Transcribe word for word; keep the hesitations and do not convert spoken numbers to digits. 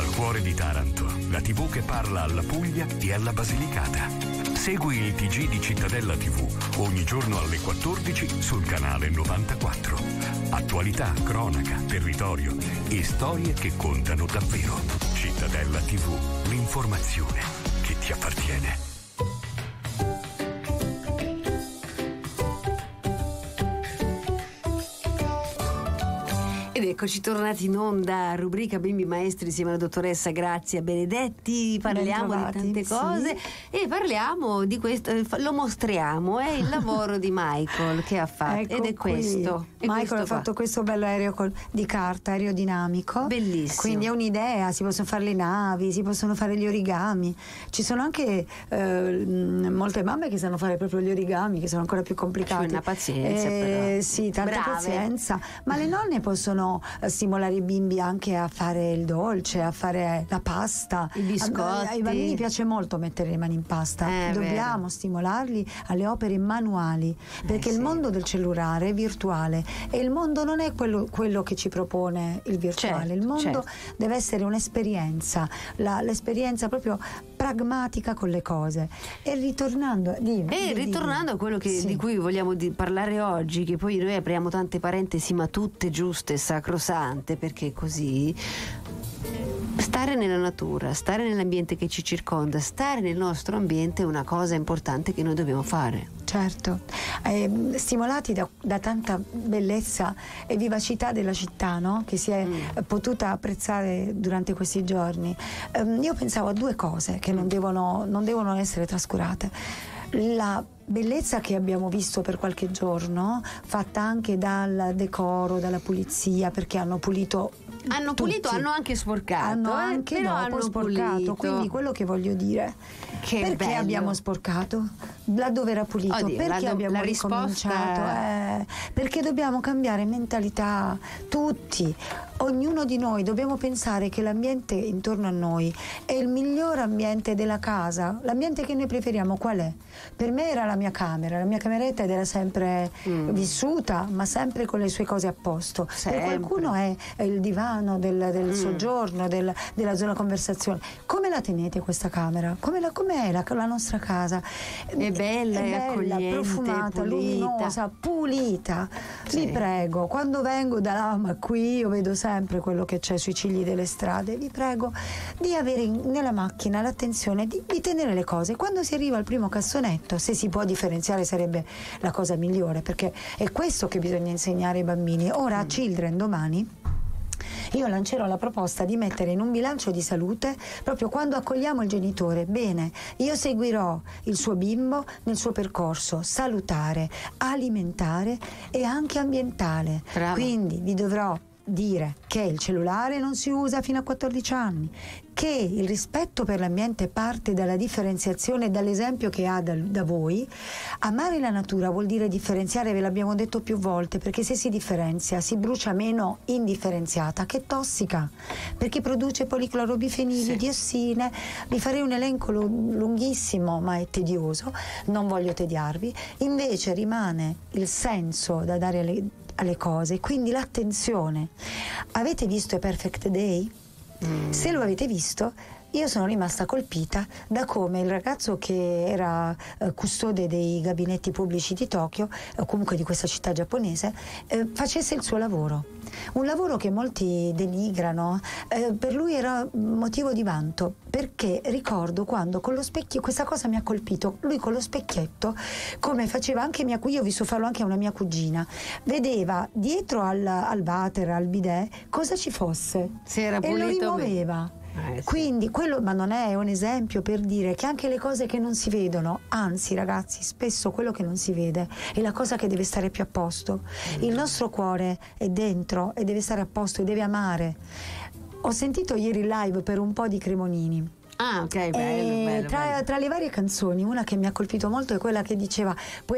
Dal cuore di Taranto, la tivù che parla alla Puglia e alla Basilicata. Segui il T G di Cittadella tivù ogni giorno alle quattordici sul canale novantaquattro. Attualità, cronaca, territorio e storie che contano davvero. Cittadella tivù, l'informazione che ti appartiene. Ed eccoci tornati in onda, rubrica Bimbi Maestri insieme alla dottoressa Grazia Benedetti. Parliamo di tante cose, sì. E parliamo di questo, lo mostriamo, è il lavoro di Michael che ha fatto. Ecco, ed è qui. questo. È Michael questo ha fatto qua. questo bello aereo col, di carta, aerodinamico. Bellissimo. Quindi è un'idea, si possono fare le navi, si possono fare gli origami. Ci sono anche eh, molte mamme che sanno fare proprio gli origami, che sono ancora più complicati. C'è una pazienza, eh, però. Sì, tanta Brave. pazienza. Ma le nonne possono stimolare i bimbi anche a fare il dolce, a fare la pasta, i biscotti. Ai bambini piace molto mettere le mani in pasta. Eh, Dobbiamo vero. stimolarli alle opere manuali, perché eh, il sì. mondo del cellulare è virtuale e il mondo non è quello, quello che ci propone il virtuale. Certo, il mondo certo. deve essere un'esperienza, la, l'esperienza proprio pragmatica con le cose. E ritornando, dimmi, E dimmi, ritornando a quello che, sì. di cui vogliamo di parlare oggi, che poi noi apriamo tante parentesi ma tutte giuste e sacrosante, perché così stare nella natura, stare nell'ambiente che ci circonda, stare nel nostro ambiente è una cosa importante che noi dobbiamo fare. Certo, eh, stimolati da, da tanta bellezza e vivacità della città, no? Che si è mm. potuta apprezzare durante questi giorni. Eh, io pensavo a due cose che non devono, non devono essere trascurate. La bellezza che abbiamo visto per qualche giorno, fatta anche dal decoro, dalla pulizia, perché hanno pulito hanno tutti. pulito, hanno anche sporcato, hanno eh, anche però dopo hanno sporcato. pulito. Quindi quello che voglio dire, che perché bello. abbiamo sporcato laddove era pulito? Oddio, perché la, abbiamo la ricominciato? risposta... Eh, perché dobbiamo cambiare mentalità, tutti, ognuno di noi. Dobbiamo pensare che l'ambiente intorno a noi è il miglior ambiente della casa. L'ambiente che noi preferiamo qual è? Per me era la mia camera, la mia cameretta, ed era sempre mm. vissuta, ma sempre con le sue cose a posto. Sempre. Per qualcuno è, è il divano del, del mm. soggiorno, del, della zona conversazione. Come la tenete questa camera? Come la, com'è la, la nostra casa? È bella, è, è bella, accogliente, profumata, pulita. luminosa, pulita. Sì. Vi prego, quando vengo da là, ma qui io vedo sempre quello che c'è sui cigli delle strade, vi prego di avere in, nella macchina l'attenzione di, di tenere le cose. Quando si arriva al primo cassonetto, se si può differenziare sarebbe la cosa migliore, perché è questo che bisogna insegnare ai bambini. Ora a Children domani io lancerò la proposta di mettere in un bilancio di salute, proprio quando accogliamo il genitore, bene, io seguirò il suo bimbo nel suo percorso salutare, alimentare e anche ambientale. Bravo. Quindi vi dovrò dire che il cellulare non si usa fino a quattordici anni, che il rispetto per l'ambiente parte dalla differenziazione, dall'esempio che ha da, da voi. Amare la natura vuol dire differenziare, ve l'abbiamo detto più volte, perché se si differenzia si brucia meno indifferenziata, che è tossica, perché produce policlorobifenili, sì. diossine. Vi farei un elenco lunghissimo, ma è tedioso, non voglio tediarvi. Invece rimane il senso da dare alle alle cose, quindi l'attenzione. Avete visto A Perfect Day? Mm. Se lo avete visto, io sono rimasta colpita da come il ragazzo che era eh, custode dei gabinetti pubblici di Tokyo, o comunque di questa città giapponese, eh, facesse il suo lavoro. Un lavoro che molti denigrano, eh, per lui era motivo di vanto, perché ricordo quando con lo specchio, questa cosa mi ha colpito, lui con lo specchietto, come faceva anche mia cugina, io ho visto farlo anche a una mia cugina, vedeva dietro al, al water, al bidet, cosa ci fosse, si era e lo rimuoveva. Eh, sì. Quindi quello, ma non è un esempio per dire che anche le cose che non si vedono, anzi ragazzi, spesso quello che non si vede è la cosa che deve stare più a posto. Mm. Il nostro cuore è dentro e deve stare a posto e deve amare. Ho sentito ieri il live per un po' di Cremonini. Ah, ok, bello, bello, tra, bello. tra le varie canzoni, una che mi ha colpito molto è quella che diceva